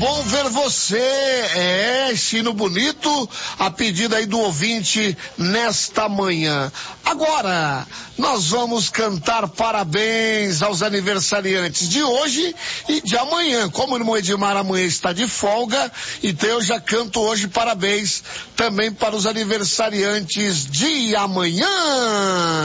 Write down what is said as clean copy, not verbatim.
bom ver você. Sino bonito, a pedida aí do ouvinte nesta manhã. Agora, nós vamos cantar parabéns aos aniversariantes de hoje e de amanhã. Como o irmão Edmar amanhã está de folga, então eu já canto hoje parabéns também para os aniversariantes de amanhã.